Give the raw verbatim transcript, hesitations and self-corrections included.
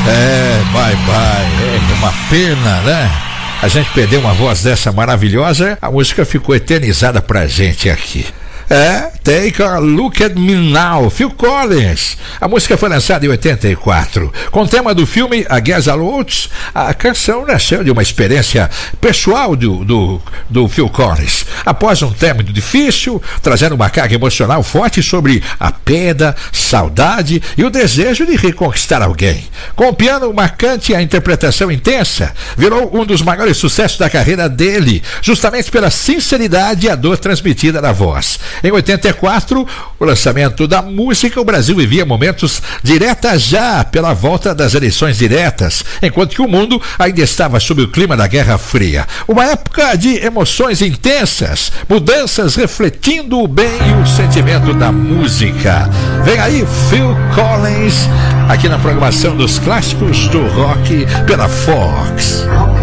É, bye bye. É uma pena, né? A gente perdeu uma voz dessa maravilhosa, a música ficou eternizada pra gente aqui. É, Take a Look at Me Now, Phil Collins. A música foi lançada em oitenta e quatro. Com o tema do filme A Guess Aloud, a canção nasceu de uma experiência pessoal do, do, do Phil Collins. Após um término difícil, trazendo uma carga emocional forte sobre a perda, saudade e o desejo de reconquistar alguém. Com o piano marcante e a interpretação intensa, virou um dos maiores sucessos da carreira dele, justamente pela sinceridade e a dor transmitida na voz. Em oitenta e quatro, o lançamento da música, o Brasil vivia momentos diretas já pela volta das eleições diretas, enquanto que o mundo ainda estava sob o clima da Guerra Fria. Uma época de emoções intensas, mudanças refletindo o bem e o sentimento da música. Vem aí Phil Collins, aqui na programação dos clássicos do rock pela Fox.